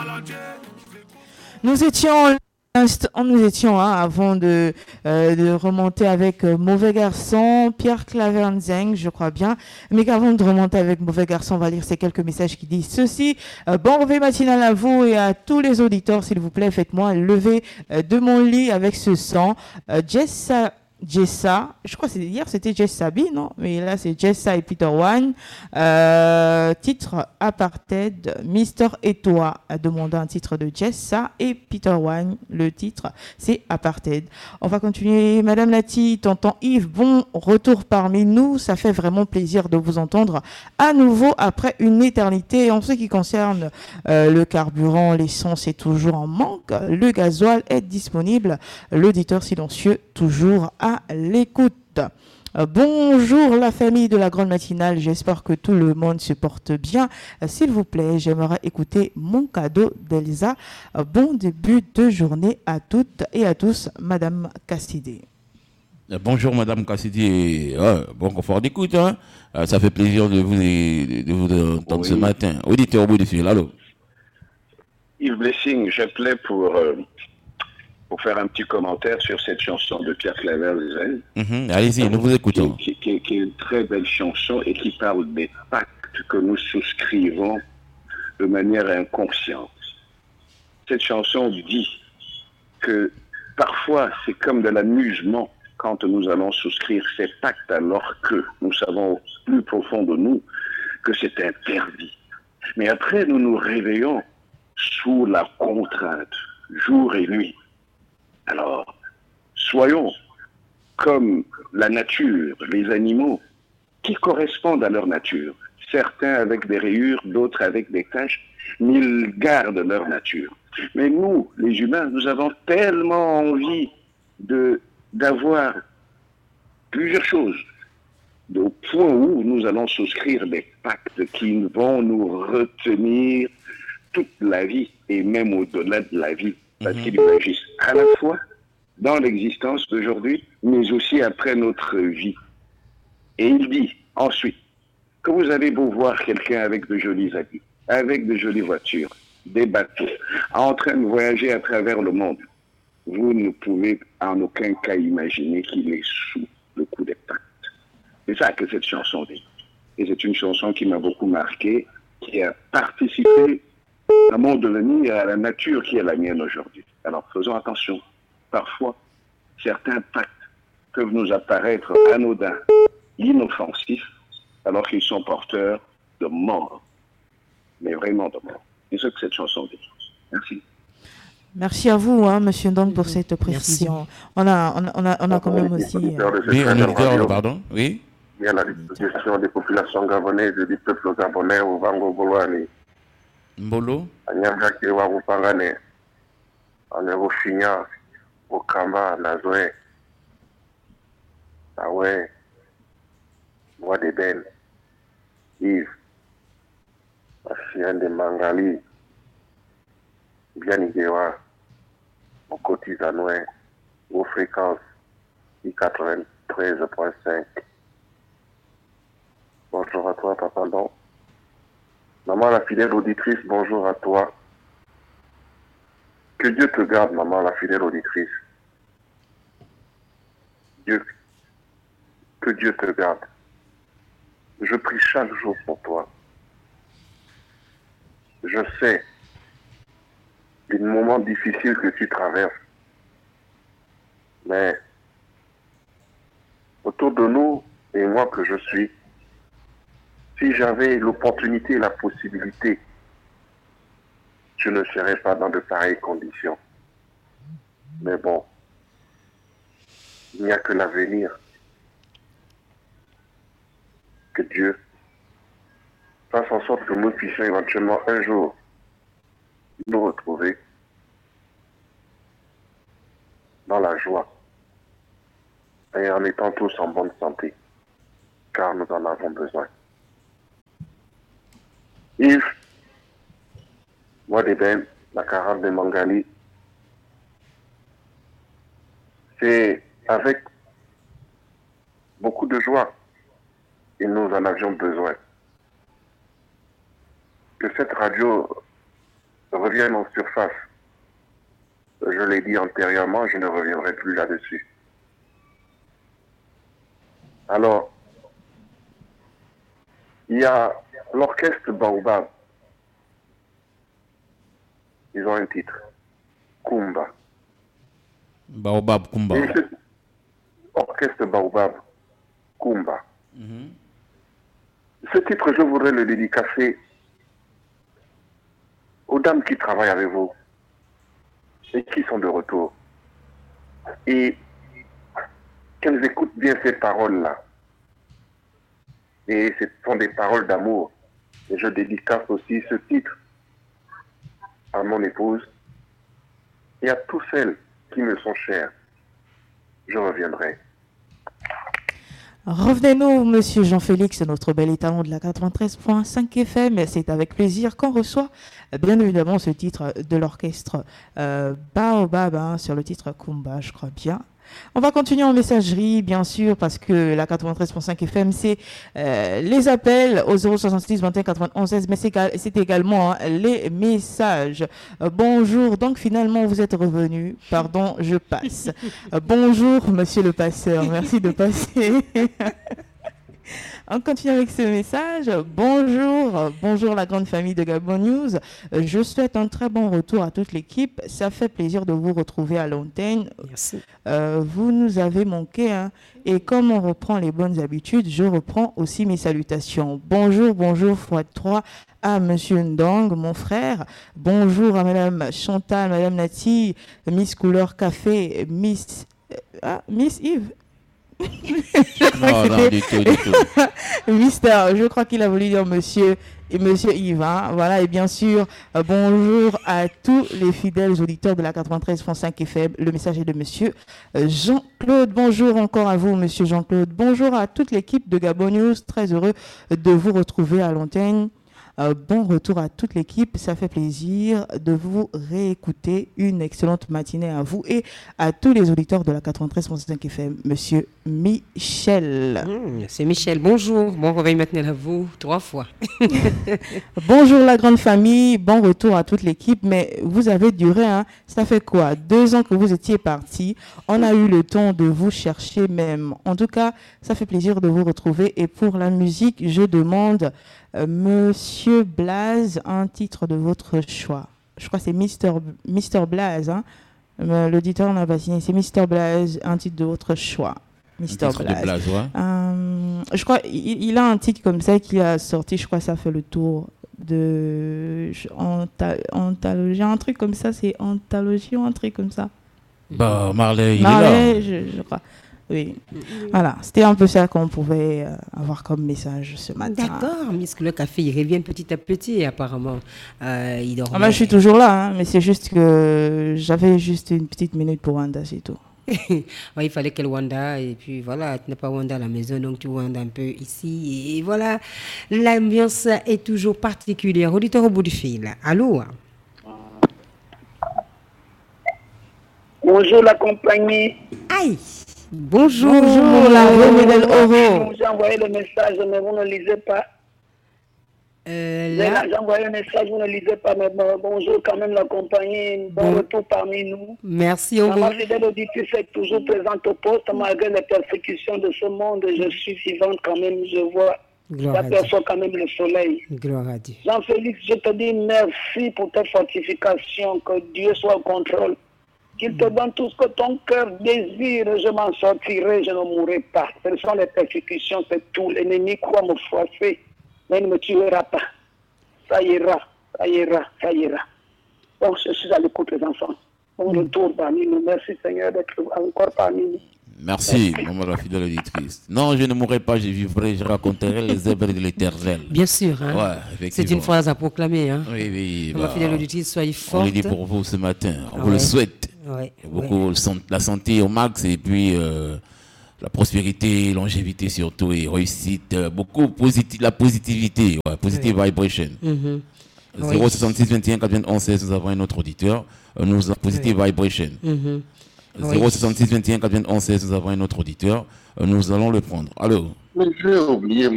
Nous étions avant de remonter avec Mauvais Garçon, Pierre Clavernzeng, je crois bien. Mais qu'avant de remonter avec Mauvais Garçon, on va lire ces quelques messages qui disent ceci. Bon réveil matinal à vous et à tous les auditeurs, s'il vous plaît, faites-moi lever de mon lit avec ce sang. Jessa, je crois que hier c'était Jessa B, non? Mais là c'est Jessa et Peter One. Titre Apartheid, Mister et toi a demandé un titre de Jessa et Peter One. Le titre c'est Apartheid. On va continuer. Madame Lati, tonton Yves, bon retour parmi nous. Ça fait vraiment plaisir de vous entendre à nouveau après une éternité. En ce qui concerne le carburant, l'essence est toujours en manque. Le gasoil est disponible. L'auditeur silencieux toujours à l'écoute. Bonjour la famille de la grande matinale, j'espère que tout le monde se porte bien. S'il vous plaît, j'aimerais écouter mon cadeau d'Elsa. Bon début de journée à toutes et à tous, Madame Cassidy. Bonjour Madame Cassidy, bon confort d'écoute, hein. Ça fait plaisir de vous entendre ce matin. Auditeur au bout du fil, allô. Yves Blessing, j'appelais pour faire un petit commentaire sur cette chanson de Pierre Claver-Lezel. Allez-y, nous vous écoutons. Qui est une très belle chanson et qui parle des pactes que nous souscrivons de manière inconsciente. Cette chanson dit que parfois c'est comme de l'amusement quand nous allons souscrire ces pactes alors que nous savons au plus profond de nous que c'est interdit. Mais après nous nous réveillons sous la contrainte, jour et nuit. Alors, soyons comme la nature, les animaux, qui correspondent à leur nature. Certains avec des rayures, d'autres avec des taches, mais ils gardent leur nature. Mais nous, les humains, nous avons tellement envie d'avoir plusieurs choses, au point où nous allons souscrire des pactes qui vont nous retenir toute la vie et même au-delà de la vie. Parce qu'ils agissent à la fois dans l'existence d'aujourd'hui, mais aussi après notre vie. Et il dit ensuite que vous allez beau voir quelqu'un avec de jolis habits, avec de jolies voitures, des bateaux, en train de voyager à travers le monde. Vous ne pouvez en aucun cas imaginer qu'il est sous le coup des pactes. C'est ça que cette chanson dit. Et c'est une chanson qui m'a beaucoup marqué, qui a participé à mon devenir et à la nature qui est la mienne aujourd'hui. Alors faisons attention. Parfois, certains pactes peuvent nous apparaître anodins, inoffensifs, alors qu'ils sont porteurs de mort. Mais vraiment de mort. C'est ce que cette chanson dit. Merci. Merci à vous, Monsieur Ndong, pour cette précision. On a quand même aussi... Oui, un auditeur, pardon. Oui. Il y a la gestion des populations gabonaises et du peuple gabonais au Vango Bolwani. Mbolo. Anyamjaki wa Upangane. Anerofinya. Okamba, Nazoé. Awe. Moi de Ben. Yves. Afien de Mangali. Bianigewa. Au Cotizanoué. Aux fréquences I93.5. Bonjour à toi, Papa Don. Maman la fidèle auditrice, bonjour à toi. Que Dieu te garde, maman la fidèle auditrice. Que Dieu te garde. Je prie chaque jour pour toi. Je sais les moments difficiles que tu traverses. Mais autour de nous, et moi que je suis, si j'avais l'opportunité et la possibilité, je ne serais pas dans de pareilles conditions. Mais bon, il n'y a que l'avenir. Que Dieu fasse en sorte que nous puissions éventuellement un jour nous retrouver dans la joie et en étant tous en bonne santé, car nous en avons besoin. Yves, moi de Ben, la caravane de Mangali, c'est avec beaucoup de joie et nous en avions besoin que cette radio reviennent en surface. Je l'ai dit antérieurement, je ne reviendrai plus là-dessus. Alors, il y a l'orchestre Baobab. Ils ont un titre, Kumba. Baobab, Kumba. Et ce orchestre Baobab, Kumba. Ce titre, je voudrais le dédicacer aux dames qui travaillent avec vous et qui sont de retour. Et qu'elles écoutent bien ces paroles-là. Et ce sont des paroles d'amour. Et je dédicace aussi ce titre à mon épouse et à toutes celles qui me sont chères. Je reviendrai. Revenez-nous, monsieur Jean-Félix, notre bel étalon de la 93.5 FM. C'est avec plaisir qu'on reçoit, bien évidemment, ce titre de l'orchestre Baobab, sur le titre Kumba, je crois bien. On va continuer en messagerie, bien sûr, parce que la 93.5 FM, c'est les appels au 066 21 91 16, mais c'est également les messages. Bonjour, donc finalement vous êtes revenu. Pardon, je passe. Bonjour, monsieur le passeur, merci de passer. On continue avec ce message. Bonjour la grande famille de Gabon News. Je souhaite un très bon retour à toute l'équipe. Ça fait plaisir de vous retrouver à l'antenne. Merci. Vous nous avez manqué, hein. Et comme on reprend les bonnes habitudes, je reprends aussi mes salutations. Bonjour x3 à Monsieur Ndong, mon frère. Bonjour à Madame Chantal, Madame Nati, Miss Couleur Café, Miss Yves. Non, du tout. Mister, je crois qu'il a voulu dire monsieur Yves. Voilà, et bien sûr, bonjour à tous les fidèles auditeurs de la 93.5 FM. Le message est de monsieur Jean-Claude. Bonjour encore à vous, monsieur Jean-Claude. Bonjour à toute l'équipe de Gabon News. Très heureux de vous retrouver à l'antenne. Bon retour à toute l'équipe, ça fait plaisir de vous réécouter. Une excellente matinée à vous et à tous les auditeurs de la 93.5 FM. Monsieur Michel. C'est Michel, bonjour, bon réveil matinal à vous, 3 fois. Bonjour la grande famille, bon retour à toute l'équipe, mais vous avez duré, ça fait quoi, 2 ans que vous étiez partis, on a eu le temps de vous chercher même. En tout cas, ça fait plaisir de vous retrouver et pour la musique, je demande Monsieur Blaze, un titre de votre choix. Je crois que c'est Mister Blaze. L'auditeur n'a pas signé. C'est Mister Blaze, un titre de votre choix. Mister Blaze. Je crois il a un titre comme ça qui a sorti. Je crois que ça fait le tour de anthologie. Un truc comme ça, c'est anthologie ou un truc comme ça. Bah Marley, il Marley, est là. Je crois. Oui. Voilà, c'était un peu ça qu'on pouvait avoir comme message ce matin. D'accord, Miss Le Café, il revient petit à petit apparemment. Il dort. Je suis toujours là, mais c'est juste que j'avais juste une petite minute pour Wanda, c'est tout. Ouais, il fallait qu'elle Wanda, et puis voilà, tu n'as pas Wanda à la maison, donc tu Wanda un peu ici. Et voilà, l'ambiance est toujours particulière. Auditeur au bout du fil. Allô? Bonjour la compagnie. Aïe! Bonjour, la Remedel Oro. J'ai envoyé le message, mais vous ne lisez pas. J'ai envoyé un message, vous ne lisez pas, mais bonjour quand même la compagnie, bon retour parmi nous. Merci. Ma fidèle auditrice est toujours présente au poste, malgré les persécutions de ce monde, je suis vivante quand même, je vois, j'aperçois quand même le soleil. Gloire à Dieu. Jean-Félix, je te dis merci pour tes fortifications, que Dieu soit au contrôle. Qu'il te donne tout ce que ton cœur désire, je m'en sortirai, je ne mourrai pas. Ce sont les persécutions, c'est tout. L'ennemi croit me froisser, mais il ne me tuera pas. Ça ira. Bon, je suis à l'écoute des enfants. Bon retour parmi nous. Merci Seigneur d'être encore parmi nous. Merci, maman la fidèle auditrice. Non, je ne mourrai pas, je vivrai, je raconterai les œuvres de l'Éternel. Bien sûr, c'est une phrase à proclamer. Oui, ma fidèle auditrice, soyez forte. On le dit pour vous ce matin, on vous le souhaite. Beaucoup la santé au max et puis la prospérité, longévité surtout et réussite, beaucoup la positivité, positive vibration. 066 21 91 16, nous avons un autre auditeur, nous avons positive vibration. 066 21 91 16, nous avons un autre auditeur, nous allons le prendre. Allô? Mais j'ai oublié